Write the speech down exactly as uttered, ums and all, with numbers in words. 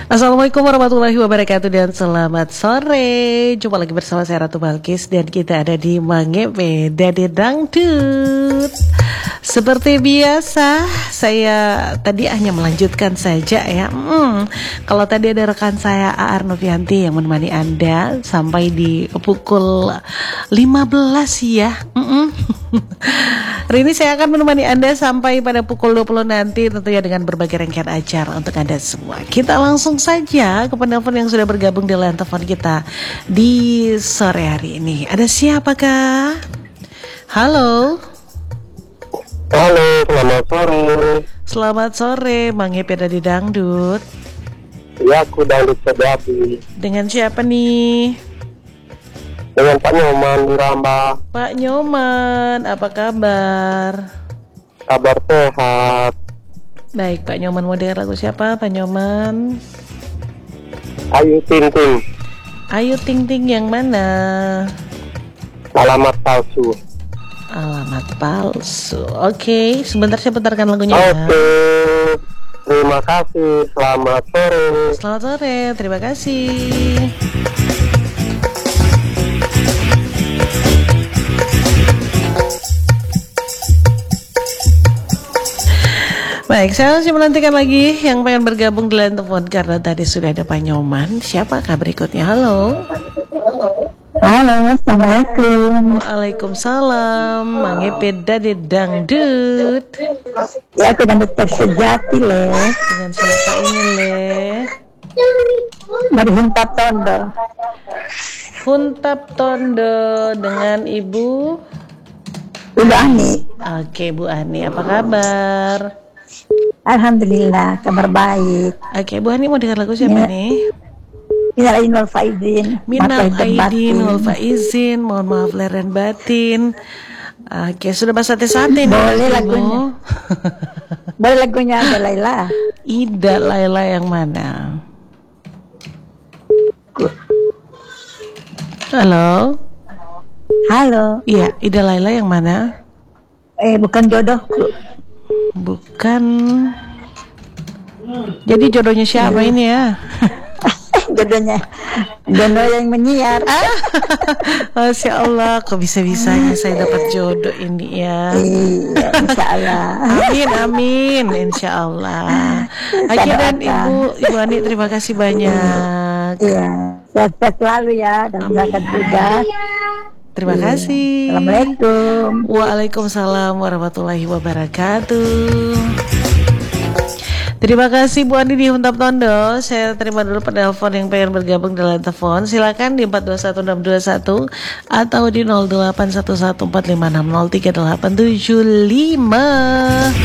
Assalamualaikum warahmatullahi wabarakatuh dan selamat sore. Jumpa lagi bersama saya Ratu Balkis dan kita ada di Mangepe Dade Dangdut. Seperti biasa, saya tadi hanya melanjutkan saja ya. Hmm, kalau tadi ada rekan saya Aar Novianti yang menemani Anda sampai di pukul lima belas ya. Mm-mm. Hari ini saya akan menemani Anda sampai pada pukul dua puluh nanti, tentunya dengan berbagai rangkaian acara untuk Anda semua. Kita langsung saja ke penelpon yang sudah bergabung di line telepon kita di sore hari ini. Ada siapakah? Halo. Halo, selamat sore. Selamat sore, Mangepe Dade Dangdut. Ya, aku Dangdut Sejati. Dengan siapa nih? Dengan Pak Nyoman di Rambah. Pak Nyoman, apa kabar? Kabar sehat. Baik, Pak Nyoman mau dengar lagu siapa, Pak Nyoman? Ayu Ting Ting. Ayu Ting Ting yang mana? Alamat palsu. Alamat palsu. Oke, sebentar saya putarkan lagunya. Oke. Terima kasih. Selamat sore. Selamat sore, terima kasih. Baik, saya masih menantikan lagi yang pengen bergabung di line telepon karena tadi sudah ada Pak Nyoman. Siapakah berikutnya? Halo. Halo, assalamualaikum. Waalaikumsalam. Mangepe Dade Dangdut. Ya, aku Dangdut Sejati le. Dengan siapa ini le? Dari Huntap Tondo. Huntap Tondo dengan Ibu Ibu Ani. Oke, Bu Ani, apa kabar? Alhamdulillah, kabar baik. Oke, Bu Ani mau dengar lagu siapa Ya. nih? Minal aidin wal faizin. Minal Maaf lahir dan aidin batin. wal faizin, mohon maaf lahir dan batin. Oke, sudah sate-sate nih. Boleh Ibu. lagunya. Boleh lagunya ada Laila. Ida Laila yang mana? Halo. Halo. Iya, Ida Laila yang mana? Eh, bukan jodohku. Bukan. Jadi jodohnya siapa ini ya? Jodohnya jodoh yang menyiar. Masya Allah, kok bisa-bisanya saya dapat jodoh ini ya. Iya, insya Allah. Amin, amin, insya Allah. Oke, dan Ibu, Ibu Ani terima kasih banyak. Iya, sehat selalu ya dan berangkat tugas. Terima kasih. Assalamualaikum. Waalaikumsalam warahmatullahi wabarakatuh. Terima kasih Bu Andi di Huntap Tondo. Saya terima dulu penelpon yang pengen bergabung dalam telepon. Silakan di empat dua satu enam dua satu atau di nol delapan satu satu empat lima enam nol tiga delapan tujuh lima.